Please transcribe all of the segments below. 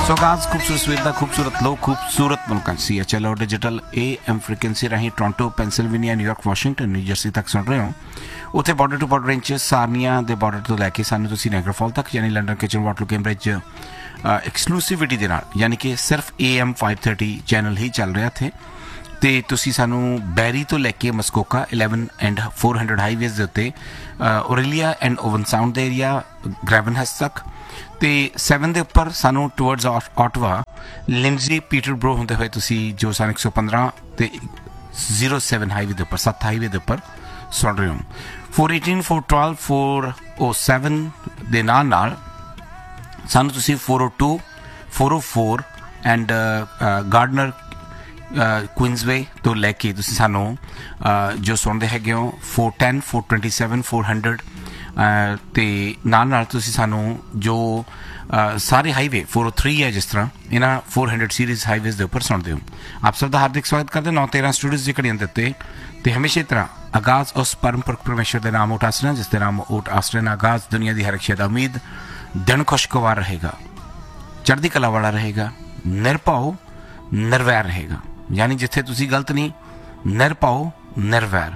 ਸੋਗਾਜ਼ ਖੂਬਸੂਰਤ ਸਵੇਰ ਦਾ ਖੂਬਸੂਰਤ ਲੋਕ ਖੂਬਸੂਰਤ ਮੁਲਕਾਂ CHLO ਡਿਜੀਟਲ AM ਫ੍ਰੀਕੁਐਂਸੀ ਰਾਹੀਂ Toronto Pennsylvania New York Washington new jersey ਤੱਕ ਸੁਣ ਰਹੇ ਹੋ। ਉੱਥੇ ਬਾਰਡਰ ਟੂ ਬਾਰਡਰ ਰੇਂਜ ਸਾਰਨੀਆਂ ਦੇ ਬਾਰਡਰ ਤੋਂ ਲੈ ਕੇ ਸਾਨੂੰ ਤੁਸੀਂ ਨਾਇਗਰਾ ਫਾਲ ਤੱਕ ਯਾਨੀ ਲੰਡਨ ਕਿਚਨ ਵਾਟਰ ਕੈਂਬਰਿਜ ਐਕਸਕਲੂਸਿਵਿਟੀ ਦੇ ਨਾਲ ਯਾਨੀ ਕਿ ਸਿਰਫ AM 530 ਚੈਨਲ ਹੀ ਚੱਲ ਰਿਹਾ ਇੱਥੇ। ਅਤੇ ਤੁਸੀਂ ਸਾਨੂੰ ਬੈਰੀ ਤੋਂ ਲੈ ਕੇ ਮਸਕੋਕਾ 11 ਐਂਡ 400 ਹਾਈਵੇਜ਼ ਦੇ ਉੱਤੇ ਓਰੇਲੀਆ ਐਂਡ ਓਵਨ ਸਾਊਂਡ ਦੇ ਏਰੀਆ ਗ੍ਰੈਵਨਹੈਸ ਤੱਕ ਅਤੇ 7 ਦੇ ਉੱਪਰ ਸਾਨੂੰ ਟੂਵਰਡਸ ਆਟਵਾ ਲਿੰਡਜ਼ੀ ਪੀਟਰਬਰੋ ਹੁੰਦੇ ਹੋਏ ਤੁਸੀਂ ਜੋ ਸਨ 115 ਅਤੇ 07 ਹਾਈਵੇ ਦੇ ਉੱਪਰ 7 ਹਾਈਵੇ ਦੇ ਉੱਪਰ ਸੁਣ ਰਹੇ ਹੋ। 418 412 407 ਦੇ ਨਾਲ ਨਾਲ ਸਾਨੂੰ ਤੁਸੀਂ 402 404 ਐਂਡ ਗਾਰਡਨਰ ਕੁਇਨਜ਼ਵੇ ਤੋਂ ਲੈ ਕੇ ਤੁਸੀਂ ਸਾਨੂੰ ਜੋ ਸੁਣਦੇ ਹੈਗੇ ਹੋ 410 427 400 ਅਤੇ ਨਾਲ ਨਾਲ ਤੁਸੀਂ ਸਾਨੂੰ ਜੋ ਸਾਰੇ ਹਾਈਵੇ 403 ਹੈ ਜਿਸ ਤਰ੍ਹਾਂ ਇਹਨਾਂ 400 ਸੀਰੀਜ਼ ਹਾਈਵੇਜ਼ ਦੇ ਉੱਪਰ ਸੁਣਦੇ ਹੋ। ਆਪ ਸਭ ਦਾ ਹਾਰਦਿਕ ਸਵਾਗਤ ਕਰਦੇ 9-13 ਸਟੂਡੀਓਜ਼ ਦੀ ਘੜੀਆਂ ਦੇ ਉੱਤੇ ਅਤੇ ਹਮੇਸ਼ਾ ਦੀ ਤਰ੍ਹਾਂ ਆਗਾਜ਼ ਉਸ ਪਰਮ ਪਰਮੇਸ਼ਰ ਦੇ ਨਾਮ ਓਟ ਆਸਰਾ ਜਿਸ ਦੇ ਨਾਮ ਓਟ ਆਸਰੇ ਨਾਲ ਆਗਾਜ਼ ਦੁਨੀਆ ਦੀ ਹਰ ਇੱਕ ਸ਼ੈ ਦਾ ਉਮੀਦ ਦਿਨ ਖੁਸ਼ਗਵਾਰ ਰਹੇਗਾ, ਚੜ੍ਹਦੀ ਕਲਾ ਵਾਲਾ ਰਹੇਗਾ, ਨਿਰਭਉ ਨਿਰਵੈਰ ਰਹੇਗਾ। ਯਾਨੀ ਜਿੱਥੇ ਤੁਸੀਂ ਗਲਤ ਨਹੀਂ, ਨਿਰਭਉ ਨਿਰਵੈਰ।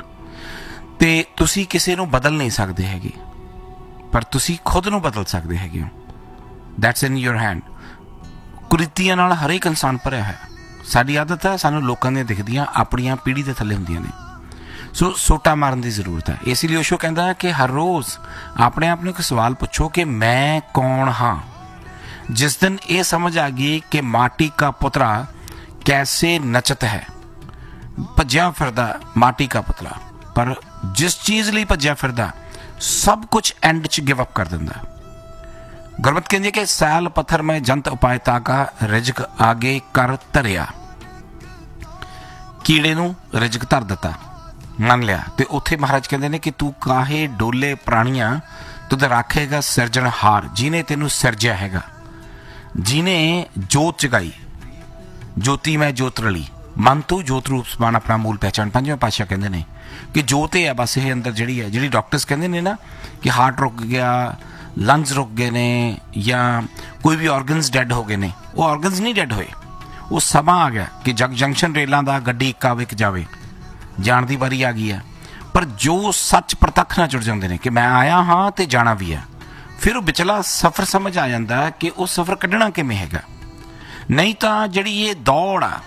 ਅਤੇ ਤੁਸੀਂ ਕਿਸੇ ਨੂੰ ਬਦਲ ਨਹੀਂ ਸਕਦੇ ਹੈਗੇ ਪਰ ਤੁਸੀਂ ਖੁਦ ਨੂੰ ਬਦਲ ਸਕਦੇ ਹੈਗੇ ਹੋ। That's in your hand. ਕੁਰੀਤੀਆਂ ਨਾਲ ਹਰੇਕ ਇਨਸਾਨ ਭਰਿਆ ਹੈ। ਸਾਡੀ ਆਦਤ ਹੈ ਸਾਨੂੰ ਲੋਕਾਂ ਦੀਆਂ ਦਿਖਦੀਆਂ ਆਪਣੀਆਂ ਪੀੜ੍ਹੀ ਦੇ ਥੱਲੇ ਹੁੰਦੀਆਂ ਨੇ, ਸੋ ਸੋਟਾ ਮਾਰਨ ਦੀ ਜ਼ਰੂਰਤ ਹੈ। ਇਸ ਲਈ ਓਸ਼ੋ ਕਹਿੰਦਾ ਹੈ ਕਿ ਹਰ ਰੋਜ਼ ਆਪਣੇ ਆਪ ਨੂੰ ਇੱਕ ਸਵਾਲ ਪੁੱਛੋ ਕਿ ਮੈਂ ਕੌਣ ਹਾਂ। ਜਿਸ ਦਿਨ ਇਹ ਸਮਝ ਆ ਗਈ ਕਿ ਮਾਟੀ ਕਾ ਪੁਤਲਾ ਕੈਸੇ ਨਚਤ ਹੈ, ਭੱਜਿਆ ਫਿਰਦਾ ਮਾਟੀ ਕਾ ਪੁਤਲਾ, ਪਰ ਜਿਸ ਚੀਜ਼ ਲਈ ਭੱਜਿਆ ਫਿਰਦਾ ਸਭ ਕੁਝ ਐਂਡ 'ਚ ਗਿਵ ਅਪ ਕਰ ਦਿੰਦਾ। ਗੁਰਮਤਿ ਕਹਿੰਦੀ ਕਿ ਸੈਲ ਪੱਥਰ ਮੈਂ ਜੰਤ ਉਪਾਏ ਤਾਕਾ ਰਿਜਕ ਆਗੇ ਕਰ ਧਰਿਆ। ਕੀੜੇ ਨੂੰ ਰਿਜਕ ਧਰ ਦਿੱਤਾ, ਮੰਨ ਲਿਆ। ਅਤੇ ਉੱਥੇ ਮਹਾਰਾਜ ਕਹਿੰਦੇ ਨੇ ਕਿ ਤੂੰ ਕਾਹੇ ਡੋਲੇ ਪ੍ਰਾਣੀਆਂ ਤੁਧ ਰਾਖੇਗਾ ਸਿਰਜਣਹਾਰ, ਜਿਹਨੇ ਤੈਨੂੰ ਸਿਰਜਿਆ ਹੈਗਾ, ਜਿਹਨੇ ਜੋਤ ਜਗਾਈ। ਜੋਤੀ ਮੈਂ ਜੋਤ ਰਲੀ, ਮਨ ਤੋਂ ਜੋਤ ਰੂਪ ਸਮਾਨ ਆਪਣਾ ਮੂਲ ਪਹਿਚਾਣ। ਪੰਜਵੇਂ ਪਾਤਸ਼ਾਹ ਕਹਿੰਦੇ ਨੇ ਕਿ ਜੋਤ ਇਹ ਹੈ ਬਸ, ਇਹ ਅੰਦਰ ਜਿਹੜੀ ਹੈ, ਜਿਹੜੀ ਡਾਕਟਰਸ ਕਹਿੰਦੇ ਨੇ ਨਾ ਕਿ ਹਾਰਟ ਰੁਕ ਗਿਆ, ਲੰਗਸ ਰੁਕ ਗਏ ਨੇ, ਜਾਂ ਕੋਈ ਵੀ ਔਰਗਨਸ ਡੈਡ ਹੋ ਗਏ ਨੇ, ਉਹ ਔਰਗਨਸ ਨਹੀਂ ਡੈਡ ਹੋਏ। ਉਹ ਸਮਾਂ ਆ ਗਿਆ ਕਿ ਜੰਕਸ਼ਨ ਰੇਲਾਂ ਦਾ ਗੱਡੀ ਇੱਕ ਆਵੇ ਇੱਕ ਜਾਵੇ, ਜਾਣ ਦੀ ਵਾਰੀ ਆ ਗਈ ਹੈ। ਪਰ ਜੋ ਸੱਚ ਪ੍ਰਤੱਖ ਨਾਲ ਜੁੜ ਜਾਂਦੇ ਨੇ ਕਿ ਮੈਂ ਆਇਆ ਹਾਂ ਅਤੇ ਜਾਣਾ ਵੀ ਹੈ, ਫਿਰ ਉਹ ਵਿਚਲਾ ਸਫ਼ਰ ਸਮਝ ਆ ਜਾਂਦਾ ਕਿ ਉਹ ਸਫ਼ਰ ਕੱਢਣਾ ਕਿਵੇਂ ਹੈਗਾ। ਨਹੀਂ ਤਾਂ ਜਿਹੜੀ ਇਹ ਦੌੜ ਆ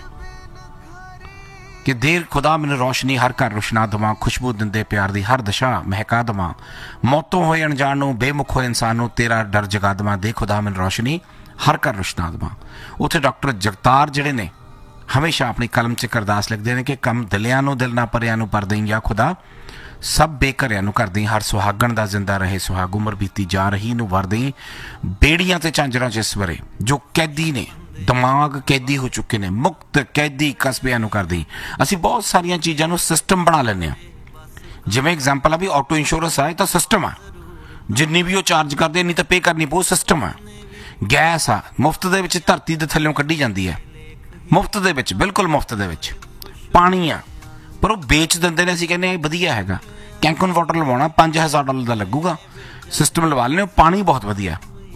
ਕਿ ਦੇਰ ਖੁਦਾ ਮੈਨੂੰ ਰੋਸ਼ਨੀ ਹਰ ਘਰ ਰੁਸ਼ਨਾ ਦੇਵਾਂ, ਖੁਸ਼ਬੂ ਦਿੰਦੇ ਪਿਆਰ ਦੀ ਹਰ ਦਿਸ਼ਾ ਮਹਿਕਾ ਦੇਵਾਂ, ਮੌਤੋਂ ਹੋਏ ਅਣਜਾਣ ਨੂੰ ਬੇਮੁਖ ਹੋਏ ਇਨਸਾਨ ਨੂੰ ਤੇਰਾ ਡਰ ਜਗਾ ਦੇਵਾਂ, ਦੇ ਖੁਦਾ ਮੈਨੂੰ ਰੋਸ਼ਨੀ ਹਰ ਘਰ ਰੁਸ਼ਨਾ ਦੇਵਾਂ। ਉੱਥੇ ਡਾਕਟਰ ਜਗਤਾਰ ਜਿਹੜੇ ਨੇ ਹਮੇਸ਼ਾ ਆਪਣੀ ਕਲਮ 'ਚ ਅਰਦਾਸ ਲਿਖਦੇ ਨੇ ਕਿ ਕੰਮ ਦਿਲਿਆਂ ਨੂੰ ਦਿਲ ਨਾ ਭਰਿਆਂ ਨੂੰ ਪਰ ਦੇਈਂ, ਜਾਂ ਖੁਦਾ ਸਭ ਬੇਘਰਿਆਂ ਨੂੰ ਕਰ ਦੇਈਂ, ਹਰ ਸੁਹਾਗਣ ਦਾ ਜ਼ਿੰਦਾ ਰਹੇ ਸੁਹਾਗ, ਉਮਰ ਬੀਤੀ ਜਾ ਰਹੀ ਨੂੰ ਵਰ ਦੇਈਂ, ਬੇੜੀਆਂ ਅਤੇ ਝਾਂਜਰਾਂ 'ਚ ਇਸ ਵਰੇ ਜੋ ਕੈਦੀ ਨੇ, ਦਿਮਾਗ ਕੈਦੀ ਹੋ ਚੁੱਕੇ ਨੇ, ਮੁਕਤ ਕੈਦੀ ਕਸਬਿਆਂ ਨੂੰ ਕਰਦੀ। ਅਸੀਂ ਬਹੁਤ ਸਾਰੀਆਂ ਚੀਜ਼ਾਂ ਨੂੰ ਸਿਸਟਮ ਬਣਾ ਲੈਂਦੇ ਹਾਂ। ਜਿਵੇਂ ਐਗਜ਼ਾਮਪਲ ਆ ਵੀ ਆਟੋ ਇੰਸ਼ੋਰੈਂਸ ਆ, ਇਹ ਤਾਂ ਸਿਸਟਮ ਆ, ਜਿੰਨੀ ਵੀ ਉਹ ਚਾਰਜ ਕਰਦੇ ਨਹੀਂ ਤਾਂ ਪੇ ਕਰਨੀ ਪਊ, ਸਿਸਟਮ ਆ। ਗੈਸ ਆ, ਮੁਫਤ ਦੇ ਵਿੱਚ ਧਰਤੀ ਦੇ ਥੱਲਿਓਂ ਕੱਢੀ ਜਾਂਦੀ ਹੈ, ਮੁਫਤ ਦੇ ਵਿੱਚ, ਬਿਲਕੁਲ ਮੁਫਤ ਦੇ ਵਿੱਚ। ਪਾਣੀ ਆ, ਪਰ ਉਹ ਵੇਚ ਦਿੰਦੇ ਨੇ। ਅਸੀਂ ਕਹਿੰਦੇ ਵਧੀਆ ਹੈਗਾ, ਕੈਂਕਨ ਵਾਟਰ ਲਵਾਉਣਾ $5000 ਦਾ ਲੱਗੂਗਾ, ਸਿਸਟਮ ਲਵਾ ਲੈਣੇ, ਪਾਣੀ ਬਹੁਤ ਵਧੀਆ।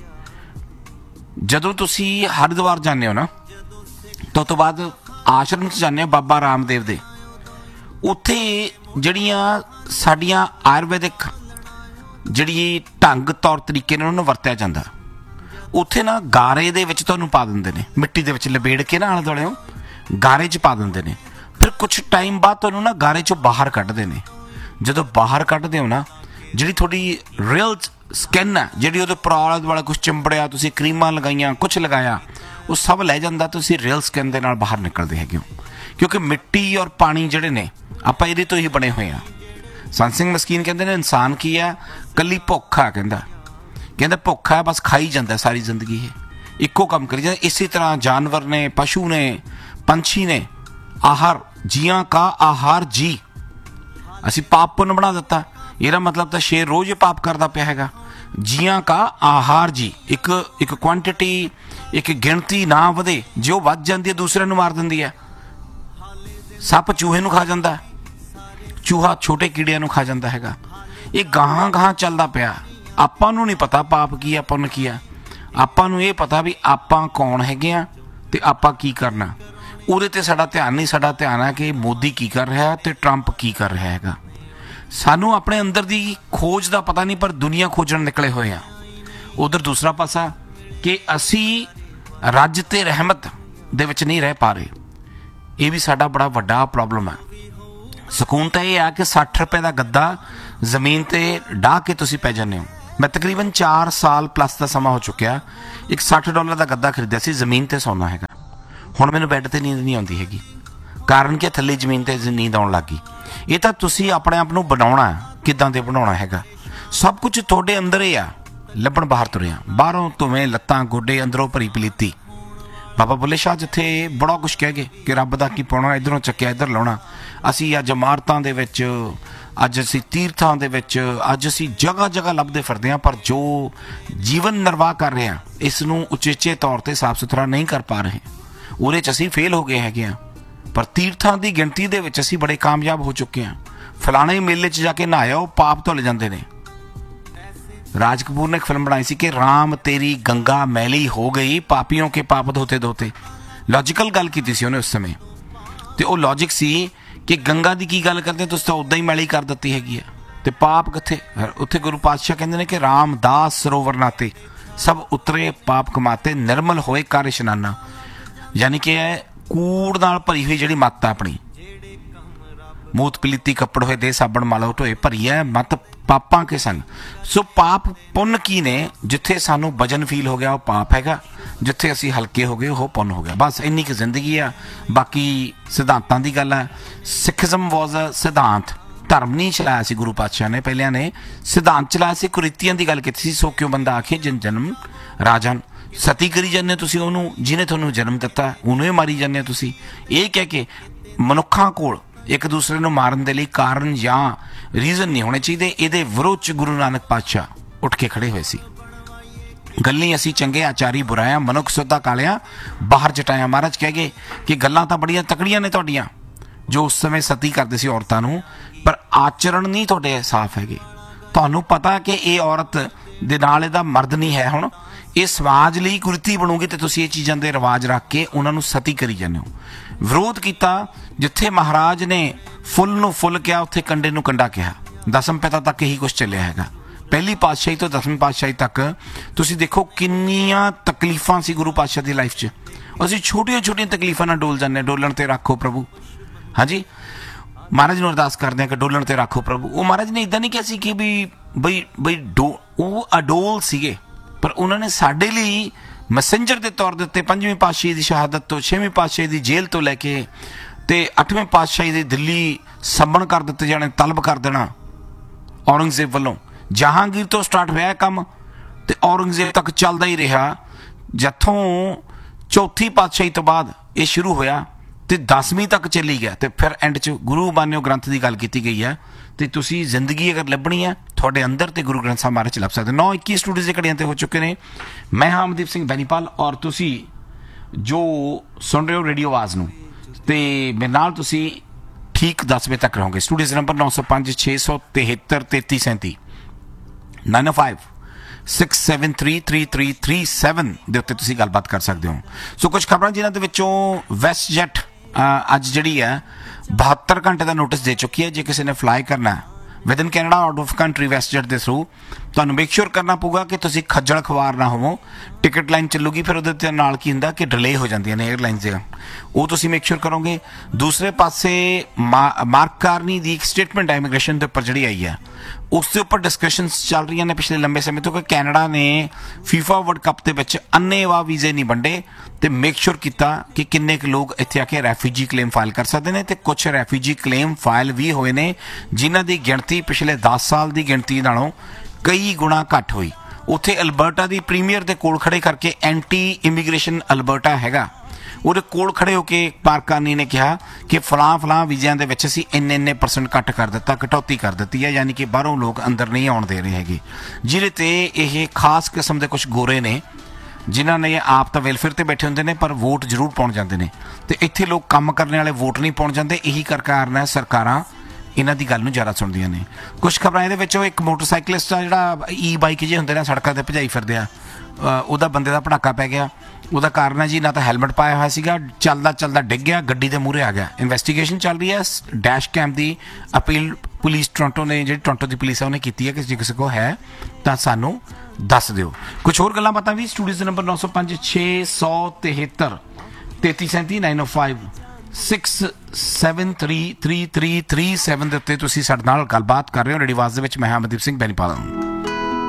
ਜਦੋਂ ਤੁਸੀਂ ਹਰਿਦੁਆਰ ਜਾਂਦੇ ਹੋ ਨਾ, ਤਾਂ ਉਸ ਤੋਂ ਬਾਅਦ ਆਸ਼ਰਮ 'ਚ ਜਾਂਦੇ ਹੋ ਬਾਬਾ ਰਾਮਦੇਵ ਦੇ, ਉੱਥੇ ਜਿਹੜੀਆਂ ਸਾਡੀਆਂ ਆਯੁਰਵੈਦਿਕ ਜਿਹੜੀ ਢੰਗ ਤੌਰ ਤਰੀਕੇ ਨਾਲ ਉਹਨੂੰ ਵਰਤਿਆ ਜਾਂਦਾ, ਉੱਥੇ ਨਾ ਗਾਰੇ ਦੇ ਵਿੱਚ ਤੁਹਾਨੂੰ ਪਾ ਦਿੰਦੇ ਨੇ, ਮਿੱਟੀ ਦੇ ਵਿੱਚ ਲਬੇੜ ਕੇ ਨਾ ਆਲੇ ਦੁਆਲੇ ਗਾਰੇ 'ਚ ਪਾ ਦਿੰਦੇ ਨੇ। ਫਿਰ ਕੁਛ ਟਾਈਮ ਬਾਅਦ ਤੁਹਾਨੂੰ ਨਾ ਗਾਰੇ 'ਚੋਂ ਬਾਹਰ ਕੱਢਦੇ ਨੇ। ਜਦੋਂ ਬਾਹਰ ਕੱਢਦੇ ਹੋ ਨਾ, ਜਿਹੜੀ ਤੁਹਾਡੀ ਰੀਅਲ ਸਕਿਨ ਹੈ, ਜਿਹੜੀ ਉਹਦੇ ਉੱਪਰ ਆਲੇ ਦੁਆਲੇ ਕੁਛ ਚਿੰਬੜਿਆ, ਤੁਸੀਂ ਕਰੀਮਾਂ ਲਗਾਈਆਂ, ਕੁਛ ਲਗਾਇਆ, ਉਹ ਸਭ ਲੈ ਜਾਂਦਾ। ਤੁਸੀਂ ਰੀਅਲ ਸਕਿਨ ਦੇ ਨਾਲ ਬਾਹਰ ਨਿਕਲਦੇ ਹੈਗੇ ਹੋ, ਕਿਉਂਕਿ ਮਿੱਟੀ ਔਰ ਪਾਣੀ ਜਿਹੜੇ ਨੇ ਆਪਾਂ ਇਹਦੇ ਤੋਂ ਹੀ ਬਣੇ ਹੋਏ ਹਾਂ। ਸੰਤ ਸਿੰਘ ਮਸਕੀਨ ਕਹਿੰਦੇ ਨੇ ਇਨਸਾਨ ਕੀ ਹੈ, ਕੱਲੀ ਭੁੱਖ ਆ। ਕਹਿੰਦਾ ਭੁੱਖ ਹੈ, ਬਸ ਖਾਈ ਜਾਂਦਾ ਸਾਰੀ ਜ਼ਿੰਦਗੀ, ਇਹ ਇੱਕੋ ਕੰਮ ਕਰੀ ਜਾਂਦਾ। ਇਸੇ ਤਰ੍ਹਾਂ ਜਾਨਵਰ ਨੇ, ਪਸ਼ੂ ਨੇ, ਪੰਛੀ ਨੇ, ਆਹਾਰ ਜੀਆਂ ਕਾ ਆਹਾਰ ਜੀ। ਅਸੀਂ ਪਾਪ ਪੁੰਨ ਬਣਾ ਦਿੱਤਾ, ਇਹਦਾ ਮਤਲਬ ਤਾਂ ਸ਼ੇਰ ਰੋਜ਼ ਪਾਪ ਕਰਦਾ ਪਿਆ ਹੈਗਾ। ਜੀਆਂ ਕਾ ਆਹਾਰ ਜੀ, ਇੱਕ ਕੁਆਂਟਿਟੀ, ਇੱਕ ਗਿਣਤੀ ਨਾ ਵਧੇ, ਜੇ ਉਹ ਵੱਧ ਜਾਂਦੀ ਹੈ ਦੂਸਰਿਆਂ ਨੂੰ ਮਾਰ ਦਿੰਦੀ ਹੈ। ਸੱਪ ਚੂਹੇ ਨੂੰ ਖਾ ਜਾਂਦਾ, ਚੂਹਾ ਛੋਟੇ ਕੀੜਿਆਂ ਨੂੰ ਖਾ ਜਾਂਦਾ ਹੈਗਾ। ਇਹ ਗਾਹਾਂ ਗਾਹਾਂ ਚੱਲਦਾ ਪਿਆ। ਆਪਾਂ ਨੂੰ ਨਹੀਂ ਪਤਾ ਪਾਪ ਕੀ ਹੈ ਪੁੰਨ ਕੀ ਹੈ। ਆਪਾਂ ਨੂੰ ਇਹ ਪਤਾ ਵੀ ਆਪਾਂ ਕੌਣ ਹੈਗੇ ਆ ਤੇ ਆਪਾਂ ਕੀ ਕਰਨਾ। ਉਹਦੇ ਤੇ ਸਾਡਾ ਧਿਆਨ ਨਹੀਂ। ਸਾਡਾ ਧਿਆਨ ਹੈ ਕਿ ਮੋਦੀ ਕੀ ਕਰ ਰਿਹਾ ਤੇ ਟਰੰਪ ਕੀ ਕਰ ਰਿਹਾ ਹੈਗਾ। ਸਾਨੂੰ ਆਪਣੇ ਅੰਦਰ ਦੀ ਖੋਜ ਦਾ ਪਤਾ ਨਹੀਂ, ਪਰ ਦੁਨੀਆ ਖੋਜਣ ਨਿਕਲੇ ਹੋਏ ਆ। ਉਧਰ ਦੂਸਰਾ ਪਾਸਾ ਕਿ ਅਸੀਂ ਰੱਜ ਤੇ ਰਹਿਮਤ ਦੇ ਵਿੱਚ ਨਹੀਂ ਰਹਿ ਪਾ ਰਹੇ। ਇਹ ਵੀ ਸਾਡਾ ਬੜਾ ਵੱਡਾ ਪ੍ਰੋਬਲਮ ਹੈ। ਸਕੂਨ ਤਾਂ ਇਹ ਆ ਕਿ 60 ਰੁਪਏ ਦਾ ਗੱਦਾ ਜ਼ਮੀਨ ਤੇ ਡਾਹ ਕੇ ਤੁਸੀਂ ਪੈ ਜਾਂਦੇ ਹੋ। ਮੈਂ ਤਕਰੀਬਨ 4 ਸਾਲ ਪਲੱਸ ਦਾ ਸਮਾਂ ਹੋ ਚੁੱਕਿਆ, ਇੱਕ $60 ਦਾ ਗੱਦਾ ਖਰੀਦਿਆ ਸੀ, ਜ਼ਮੀਨ ਤੇ ਸੌਣਾ ਹੈਗਾ। ਹੁਣ ਮੈਨੂੰ ਬੈੱਡ ਤੇ ਨੀਂਦ ਨਹੀਂ ਆਉਂਦੀ ਹੈਗੀ, ਕਾਰਨ ਕਿ ਥੱਲੇ ਜ਼ਮੀਨ ਤੇ ਨੀਂਦ ਆਉਣ ਲੱਗ ਗਈ। ਇਹ ਤਾਂ ਤੁਸੀਂ ਆਪਣੇ ਆਪ ਨੂੰ ਬਣਾਉਣਾ, ਕਿੱਦਾਂ ਦੇ ਬਣਾਉਣਾ ਹੈਗਾ। ਸਭ ਕੁਝ ਤੁਹਾਡੇ ਅੰਦਰ ਹੀ ਆ, ਲੱਭਣ ਬਾਹਰ ਤੁਰਿਆ। ਬਾਹਰੋਂ ਤੁਵੇਂ ਲੱਤਾਂ ਗੋਡੇ, ਅੰਦਰੋਂ ਭਰੀ ਪਲੀਤੀ। ਬਾਬਾ ਬੁੱਲੇ ਸ਼ਾਹ ਜਿੱਥੇ ਬੜਾ ਕੁਛ ਕਹਿ ਗਏ ਕਿ ਰੱਬ ਦਾ ਕੀ ਪਾਉਣਾ, ਇੱਧਰੋਂ ਚੱਕਿਆ ਇੱਧਰ ਲਾਉਣਾ। ਅਸੀਂ ਅੱਜ ਇਮਾਰਤਾਂ ਦੇ ਵਿੱਚ, ਅੱਜ ਅਸੀਂ ਤੀਰਥਾਂ ਦੇ ਵਿੱਚ, ਅੱਜ ਅਸੀਂ ਜਗ੍ਹਾ ਜਗ੍ਹਾ ਲੱਭਦੇ ਫਿਰਦੇ ਹਾਂ, ਪਰ ਜੋ ਜੀਵਨ ਨਿਰਵਾਹ ਕਰ ਰਹੇ ਹਾਂ ਇਸ ਨੂੰ ਉਚੇਚੇ ਤੌਰ ਤੇ ਸਾਫ਼ ਸੁਥਰਾ ਨਹੀਂ ਕਰ ਪਾ ਰਹੇ। ਉਹਦੇ 'ਚ ਅਸੀਂ ਫੇਲ ਹੋ ਗਏ ਹੈਗੇ ਹਾਂ। ਪਰ ਤੀਰਥਾਂ ਦੀ ਗਿਣਤੀ ਦੇ ਵਿੱਚ ਅਸੀਂ ਬੜੇ ਕਾਮਯਾਬ ਹੋ ਚੁੱਕੇ ਹਾਂ। ਫਲਾਣੇ ਮੇਲੇ 'ਚ ਜਾ ਕੇ ਨਹਾਇਆ, ਉਹ ਪਾਪ ਧੁੱਲ ਜਾਂਦੇ ਨੇ। राज कपूर ने एक फिल्म बनाई सी कि राम तेरी गंगा मैली हो गई, पापियों के पाप धोते धोते। लॉजिकल गल की सी उन्हें उस समय, तो वो लॉजिक सी कि गंगा की की गल करते तुसीं तां उदां ही मैली कर दित्ती हैगी है, ते पाप कित्थे। उत्थे गुरु पातशाह कहंदे ने कि रामदास सरोवर नाते सब उतरे पाप कमाते, निर्मल होए कर इशनाना। यानी कि कूड़ नाल भरी हुई जिहड़ी मत आ अपनी, मूत पलीती कपड़ होए दे साबण मालो ढोए भरी है मत पापां के संग। सो पाप पुण्य की ने, जिथे सानू वजन फील हो गया वो पाप हैगा, जिथे असी हल्के हो गए वो पुण्य हो गया। बस इन्नी की जिंदगी आ। बाकी सिद्धांतां दी गल है। सिखिज्म वॉज अ सिद्धांत, धर्म नहीं चलाया सी गुरु पातशाह ने, पहलियां ने सिद्धांत चलाया सी, कुरीतियां दी गल कीती सी। सो क्यों बंदा आखे जिन जन्म राजन, सती करी जाने तुसीं ओनू जिन्हें तुहानू जन्म दिता ओनू ही मारी जाने तुसीं। ये कह के मनुखां कोल एक दूसरे को मारन दे लई कारण या रीजन नहीं होने चाहिए। ये विरोध च गुरु नानक पातशाह उठ के खड़े हुए सी। गल्ली असी चंगे आचारी बुराया, मनुख सुधा कालिया बाहर जटाया। महाराज कह गए कि गल्लां तां बड़ियां तकड़ियां ने तुहाडियां, जो उस समय सती करते सी औरतां नूं, पर आचरण नहीं तुहाडे साफ हैगे। तुहानूं पता कि ये औरत दे नाल इहदा मर्द नहीं है, हुण ये समाज लई कुरीति बनूगी तो तुसीं ये चीज़ां दे रिवाज रख के उन्हां नूं सती करी जांदे हो। विरोध किया, जिथे महाराज ने फुल नूं फुल कहा उत्थे कंडे नूं कंडा कहा। दसम पिता तक यही कुछ चलिया हैगा। पहली पातशाही तो 10वीं पातशाही तक तुसीं देखो किन्नियां तकलीफां सी गुरु पातशाह दी लाइफ च। असीं छोटियां छोटियां तकलीफां नाल डोल जाने, डोलण ते रखो प्रभु। हाँ जी, महाराज नूं अरदास करदे हैं कि डोलण ते रखो प्रभु। वो महाराज ने इदां नहीं कहा सी कि भी बई वो अडोल सीगे, पर उन्होंने साडे लई मैसेंजर के तौर पर 5वीं पातशाही की शहादत तो 6वीं पातशाही की जेल तो लैके ते 8वें पातशाही की दिल्ली संबण कर दिते जाने, तलब कर देना औरंगजेब वालों। जहांगीर तो स्टार्ट होया काम ते औरंगजेब तक चलता ही रहा। जिथों चौथी पातशाही तो बाद ये शुरू होया ते 10वीं तक चली गया, ते फिर एंड च गुरु बानियो ग्रंथ की गल की गई है। तो तुसी जिंदगी अगर लभनी है थोड़े अंदर तो गुरु ग्रंथ साहब महाराज च लभ सकते। 9:21 स्टूडियो के घड़ियां हो चुके हैं। मैं हाँ अमनदीप सिंह बैनीपाल, और तुसी जो सुन रहे हो रेडियो आवाज़ नूं, ते मेरे नाल तुसी ठीक 10 बजे तक रहोगे। स्टूडियो नंबर 905 673 3337 905 6733337 ਦੇ ਉੱਤੇ ਤੁਸੀਂ ਗੱਲਬਾਤ ਕਰ ਸਕਦੇ ਹੋ। ਸੋ ਕੁਝ ਖਬਰਾਂ ਜਿਨ੍ਹਾਂ ਦੇ ਵਿੱਚੋਂ ਵੈਸਟ ਜੈਟ ਅੱਜ ਜਿਹੜੀ ਹੈ 72 ਘੰਟੇ ਦਾ ਨੋਟਿਸ ਦੇ ਚੁੱਕੀ ਹੈ। ਜੇ ਕਿਸੇ ਨੇ ਫਲਾਈ ਕਰਨਾ with in Canada out of country West jet ਦੇ ਥਰੂ, ਤੁਹਾਨੂੰ ਮੇਕ ਸ਼ੋਰ ਕਰਨਾ ਪਊਗਾ ਕਿ ਤੁਸੀਂ ਖੱਜਲ ਖਵਾਰ ਨਾ ਹੋਵੋ। ਟਿਕਟ ਲਾਈਨ ਚੱਲੂਗੀ, ਫਿਰ ਉਹਦੇ ਤੇ ਨਾਲ ਕੀ ਹੁੰਦਾ ਕਿ ਡਿਲੇ ਹੋ ਜਾਂਦੀਆਂ ਨੇ 에ਅਰਲਾਈਨਸ ਦੀਆਂ, ਉਹ ਤੁਸੀਂ ਮੇਕ ਸ਼ੋਰ ਕਰੋਗੇ। ਦੂਸਰੇ ਪਾਸੇ ਮਾਰਕ ਕਾਰਨੀ ਦੀ ਇੱਕ ਸਟੇਟਮੈਂਟ ਹੈ ਇਮੀਗ੍ਰੇਸ਼ਨ ਦੇ ਉੱਪਰ ਜਿਹੜੀ ਆਈ ਹੈ, ਉਸ ਦੇ ਉੱਪਰ ਡਿਸਕਸ਼ਨਸ ਚੱਲ ਰਹੀਆਂ ਨੇ ਪਿਛਲੇ ਲੰਬੇ ਸਮੇਂ ਤੋਂ ਕਿ ਕੈਨੇਡਾ ਨੇ ਫੀਫਾ ਵਰਲਡ ਕੱਪ ਦੇ ਵਿੱਚ ਅੰਨੇਵਾਹ ਵੀਜ਼ੇ ਨਹੀਂ ਵੰਡੇ ਤੇ ਮੇਕ ਸ਼ੋਰ ਕੀਤਾ ਕਿ ਕਿੰਨੇ ਕੁ ਲੋਕ ਇੱਥੇ ਆ ਕੇ ਰੈਫਿਊਜੀ ਕਲੇਮ ਫਾਈਲ ਕਰ ਸਕਦੇ ਨੇ। ਤੇ ਕੁਝ ਰੈਫਿਊਜੀ ਕਲੇਮ ਫਾਈਲ ਵੀ ਹੋਏ ਨੇ ਜਿਨ੍ਹਾਂ ਦੀ ਗਿਣਤੀ ਪਿਛਲੇ 10 ਸਾਲ ਦੀ ਗਿਣਤੀ ਨਾਲੋਂ ਕਈ ਗੁਣਾ ਘੱਟ ਹੋਈ। ਉੱਥੇ ਅਲਬਰਟਾ ਦੀ ਪ੍ਰੀਮੀਅਰ ਦੇ ਕੋਲ ਖੜੇ ਕਰਕੇ ਐਂਟੀ ਇਮੀਗ੍ਰੇਸ਼ਨ ਅਲਬਰਟਾ ਹੈਗਾ, ਉਹਦੇ ਕੋਲ ਖੜੇ ਹੋ ਕੇ ਮਾਰਕ ਕਾਰਨੀ ਨੇ ਕਿਹਾ ਕਿ ਫਲਾਂ ਵੀਜ਼ਿਆਂ ਦੇ ਵਿੱਚ ਅਸੀਂ ਇੰਨੇ % ਘੱਟ ਕਰ ਦਿੱਤਾ, ਕਟੌਤੀ ਕਰ ਦਿੱਤੀ ਹੈ, ਯਾਨੀ ਕਿ ਬਾਹਰੋਂ ਲੋਕ ਅੰਦਰ ਨਹੀਂ ਆਉਣ ਦੇ ਰਹੇ ਹੈਗੇ। ਜਿਹਦੇ ਤੇ ਇਹ ਖਾਸ ਕਿਸਮ ਦੇ ਕੁਝ ਗੋਰੇ ਨੇ ਜਿਨ੍ਹਾਂ ਨੇ ਆਪ ਤਾਂ ਵੈਲਫੇਅਰ ਤੇ ਬੈਠੇ ਹੁੰਦੇ ਨੇ ਪਰ ਵੋਟ ਜ਼ਰੂਰ ਪਾਉਣ ਜਾਂਦੇ ਨੇ, ਤੇ ਇੱਥੇ ਲੋਕ ਕੰਮ ਕਰਨ ਵਾਲੇ ਵੋਟ ਨਹੀਂ ਪਾਉਣ ਜਾਂਦੇ। ਇਹੀ ਕਾਰਨ ਹੈ ਸਰਕਾਰਾਂ ਇਹਨਾਂ ਦੀ ਗੱਲ ਨੂੰ ਜ਼ਿਆਦਾ ਸੁਣਦੀਆਂ ਨੇ। ਕੁਝ ਖਬਰਾਂ ਇਹਦੇ ਵਿੱਚੋਂ ਇੱਕ ਮੋਟਰਸਾਈਕਲਿਸਟ ਆ ਜਿਹੜਾ ਬਾਈਕ ਜਿਹੇ ਹੁੰਦੇ ਨੇ ਸੜਕਾਂ 'ਤੇ ਭਜਾਈ ਫਿਰਦੇ ਆ, ਉਹਦਾ ਬੰਦੇ ਦਾ ਭੜਾਕਾ ਪੈ ਗਿਆ। ਉਹਦਾ ਕਾਰਨ ਹੈ ਜੀ ਨਾ ਤਾਂ ਹੈਲਮਟ ਪਾਇਆ ਹੋਇਆ ਸੀਗਾ, ਚੱਲਦਾ ਡਿੱਗ ਗਿਆ, ਗੱਡੀ ਦੇ ਮੂਹਰੇ ਆ ਗਿਆ। ਇਨਵੈਸਟੀਗੇਸ਼ਨ ਚੱਲ ਰਹੀ ਹੈ। ਡੈਸ਼ ਕੈਮ ਦੀ ਅਪੀਲ ਪੁਲਿਸ ਟੋਰਾਂਟੋ ਨੇ, ਜਿਹੜੀ ਟੋਰਾਂਟੋ ਦੀ ਪੁਲਿਸ ਹੈ ਉਹਨੇ ਕੀਤੀ ਹੈ ਕਿ ਜੇ ਕਿਸੇ ਕੋਲ ਹੈ ਤਾਂ ਸਾਨੂੰ ਦੱਸ ਦਿਓ। ਕੁਛ ਹੋਰ ਗੱਲਾਂ ਬਾਤਾਂ ਵੀ ਸਟੂਡੀਓ ਦੇ ਨੰਬਰ 905 673 3337 905 6733337 ਦੇ ਉੱਤੇ ਤੁਸੀਂ ਸਾਡੇ ਨਾਲ ਗੱਲਬਾਤ ਕਰ ਰਹੇ ਹੋ। ਰੇਡੀਓ ਆਵਾਜ਼ ਦੇ ਵਿੱਚ ਮੈਂ ਅਮਨਦੀਪ ਸਿੰਘ ਬੈਨੀਪਾਲ।